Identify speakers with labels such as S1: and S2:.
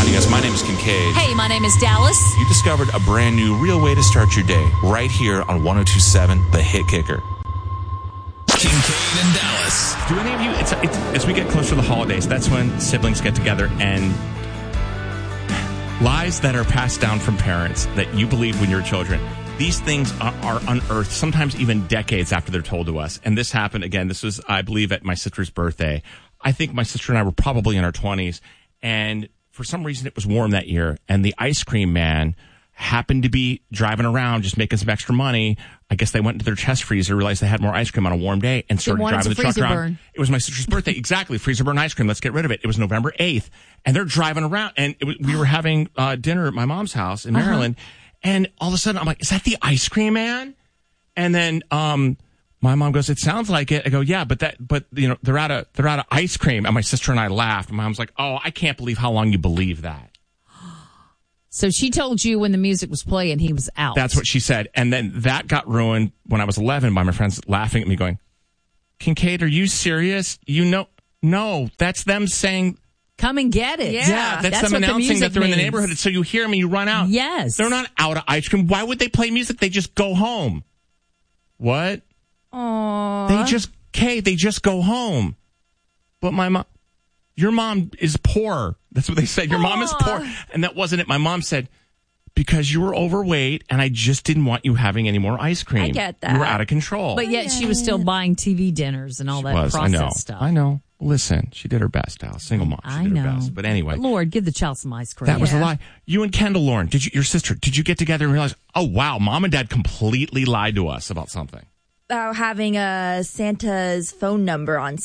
S1: reminding us. My name is Kincaid.
S2: Hey, my name is Dallas.
S1: You discovered a brand new, real way to start your day right here on 102.7 The Hit Kicker.
S3: Kincaid and Dallas.
S4: Do any of you, as we get closer to the holidays, that's when siblings get together and lies that are passed down from parents that you believe when you're children. These things are unearthed, sometimes even decades after they're told to us. And this happened, again, this was, I believe, at my sister's birthday. I think my sister and I were probably in our 20s. And for some reason, it was warm that year. And the ice cream man happened to be driving around, just making some extra money. I guess they went into their chest freezer, realized they had more ice cream on a warm day, and started driving the truck around. It was my sister's birthday. Exactly. Freezer burn ice cream. Let's get rid of it. It was November 8th. And they're driving around. And we were having dinner at my mom's house in Maryland. And all of a sudden, I'm like, is that the ice cream man? And then my mom goes, it sounds like it. I go, yeah, but they're out of ice cream. And my sister and I laughed. My mom's like, oh, I can't believe how long you believe that.
S2: So she told you when the music was playing, he was out.
S4: That's what she said. And then that got ruined when I was 11 by my friends laughing at me going, Kincaid, are you serious? No, that's them saying,
S2: come and get it.
S4: Yeah, that's them announcing that they're in the neighborhood. So you hear them and you run out.
S2: Yes.
S4: They're not out of ice cream. Why would they play music? They just go home. What?
S2: Aww.
S4: They just go home. But your mom is poor. That's what they said. Your mom is poor. And that wasn't it. My mom said, because you were overweight and I just didn't want you having any more ice cream.
S5: I get that.
S4: You were out of control.
S2: But yet she was still buying TV dinners and all that processed stuff.
S4: I know. Listen, she did her best, Al. Single mom. She did her best. But anyway.
S2: Lord, give the child some ice cream.
S4: That was a lie. You and Kendall, Lauren, your sister, did you get together and realize, oh, wow, mom and dad completely lied to us about something?
S5: About having Santa's phone number on